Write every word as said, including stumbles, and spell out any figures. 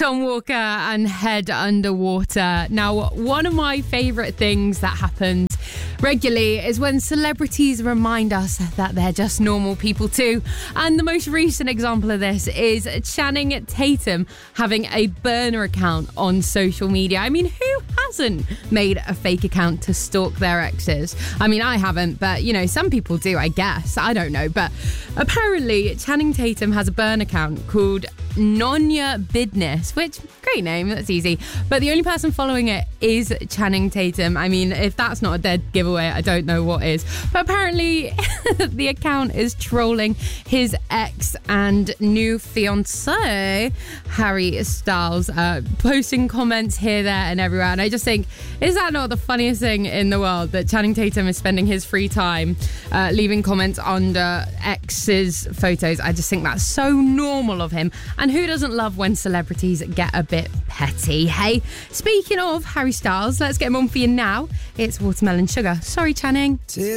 Tom Walker and Head Underwater. Now, one of my favourite things that happens regularly is when celebrities remind us that they're just normal people too. And the most recent example of this is Channing Tatum having a burner account on social media. I mean, who hasn't made a fake account to stalk their exes? I mean, I haven't, but, you know, some people do, I guess. I don't know. But apparently, Channing Tatum has a burn account called Nonya Bidness, which, great name, that's easy. But the only person following it is Channing Tatum. I mean, if that's not a dead giveaway, I don't know what is. But apparently, the account is trolling his ex and new fiancé, Harry Styles, uh, posting comments here, there, and everywhere. And I just think, is that not the funniest thing in the world that Channing Tatum is spending his free time uh, leaving comments under ex's photos? I just think that's so normal of him. And who doesn't love when celebrities get a bit petty? Hey, speaking of Harry Styles, let's get him on for you now. It's Watermelon Sugar. Sorry, Channing.